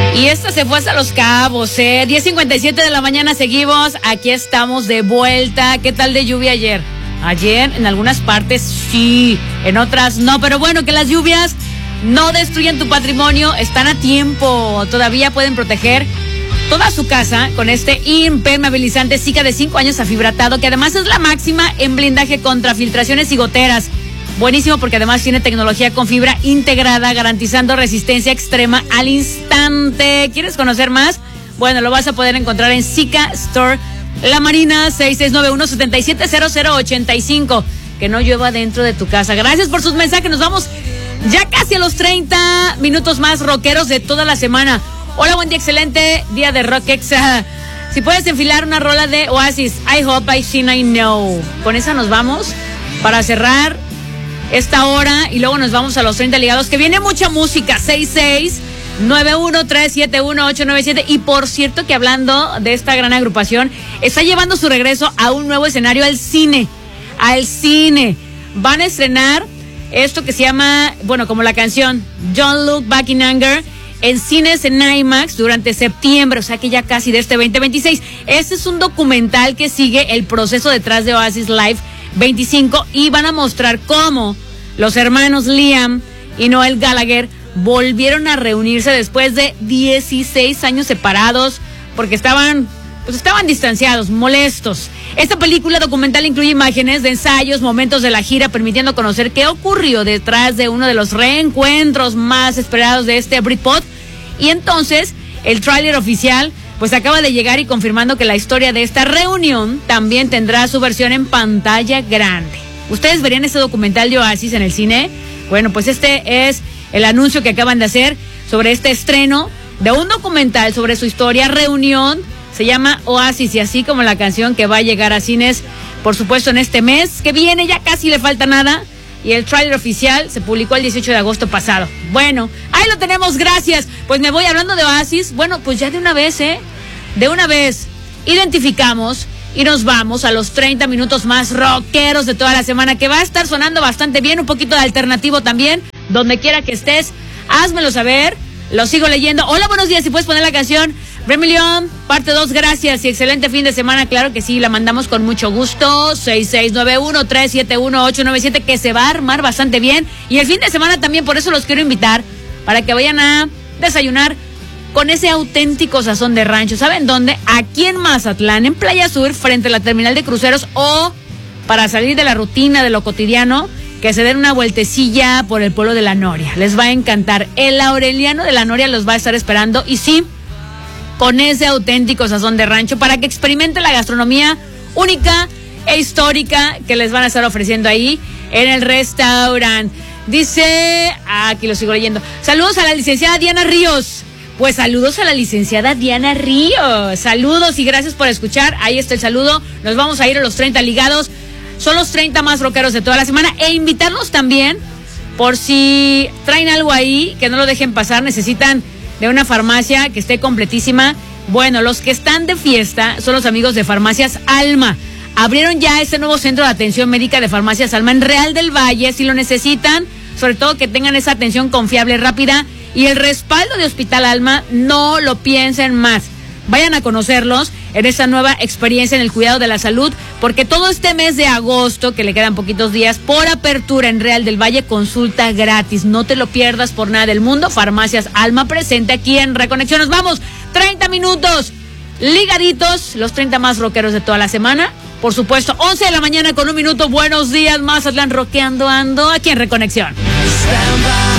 Y esta se fue hasta Los Cabos, 10:57 de la mañana, seguimos. Aquí estamos de vuelta. ¿Qué tal de lluvia ayer? Ayer en algunas partes sí, en otras no. Pero bueno, que las lluvias no destruyan tu patrimonio. Están a tiempo. Todavía pueden proteger toda su casa con este impermeabilizante Sika de 5 años afibratado, que además es la máxima en blindaje contra filtraciones y goteras. Buenísimo porque además tiene tecnología con fibra integrada, garantizando resistencia extrema al instante. ¿Quieres conocer más? Bueno, lo vas a poder encontrar en Sika Store La Marina, 6691-770085. Que no llueva dentro de tu casa. Gracias por sus mensajes. Nos vamos ya casi a los 30 minutos más rockeros de toda la semana. Hola, buen día, excelente día de Rock Exa. Si puedes enfilar una rola de Oasis, I Hope, I Seen, I Know. Con esa nos vamos para cerrar esta hora y luego nos vamos a los 30 ligados, que viene mucha música. 6691371897. Y por cierto que hablando de esta gran agrupación, está llevando su regreso a un nuevo escenario, al cine. Van a estrenar esto que se llama, bueno, como la canción Don't Look Back in Anger, en cines en IMAX durante septiembre, o sea que ya casi de este 2026. Este es un documental que sigue el proceso detrás de Oasis Live 25 y van a mostrar cómo los hermanos Liam y Noel Gallagher volvieron a reunirse después de 16 años separados porque estaban distanciados, molestos. Esta película documental incluye imágenes de ensayos, momentos de la gira, permitiendo conocer qué ocurrió detrás de uno de los reencuentros más esperados de este Britpop. Y entonces, el tráiler oficial pues acaba de llegar y confirmando que la historia de esta reunión también tendrá su versión en pantalla grande. ¿Ustedes verían este documental de Oasis en el cine? Bueno, pues este es el anuncio que acaban de hacer sobre este estreno de un documental sobre su historia, reunión. Se llama Oasis, y así como la canción, que va a llegar a cines, por supuesto, en este mes que viene, ya casi le falta nada. Y el tráiler oficial se publicó el 18 de agosto pasado. Bueno, ahí lo tenemos, gracias. Pues me voy hablando de Oasis. Bueno, pues ya de una vez, identificamos y nos vamos a los 30 minutos más rockeros de toda la semana, que va a estar sonando bastante bien, un poquito de alternativo también. Donde quiera que estés, házmelo saber, lo sigo leyendo. Hola, buenos días, si puedes poner la canción Remilion, parte 2, gracias y excelente fin de semana. Claro que sí, la mandamos con mucho gusto. 6691-371-897, que se va a armar bastante bien. Y el fin de semana también, por eso los quiero invitar para que vayan a desayunar con ese auténtico sazón de rancho. ¿Saben dónde? Aquí en Mazatlán, en Playa Sur, frente a la terminal de cruceros. O para salir de la rutina, de lo cotidiano, que se den una vueltecilla por el pueblo de La Noria. Les va a encantar. El Aureliano de La Noria los va a estar esperando. Y sí, con ese auténtico sazón de rancho, para que experimenten la gastronomía única e histórica que les van a estar ofreciendo ahí en el restaurante. Dice, aquí lo sigo leyendo, saludos a la licenciada Diana Ríos. Pues saludos a la licenciada Diana Ríos, saludos y gracias por escuchar. Ahí está el saludo. Nos vamos a ir a los 30 ligados. Son los 30 más rockeros de toda la semana, e invitarlos también, por si traen algo ahí, que no lo dejen pasar, necesitan de una farmacia que esté completísima. Bueno, los que están de fiesta son los amigos de Farmacias Alma. Abrieron ya este nuevo centro de atención médica de Farmacias Alma en Real del Valle. Si lo necesitan, sobre todo que tengan esa atención confiable, rápida y el respaldo de Hospital Alma, no lo piensen más. Vayan a conocerlos en esta nueva experiencia en el cuidado de la salud, porque todo este mes de agosto, que le quedan poquitos días, por apertura en Real del Valle, consulta gratis. No te lo pierdas por nada del mundo. Farmacias Alma presente aquí en Reconexión. Nos vamos, 30 minutos ligaditos, los 30 más rockeros de toda la semana. Por supuesto, 11 de la mañana con 1 minuto. Buenos días, Mazatlán, rockeando ando aquí en Reconexión.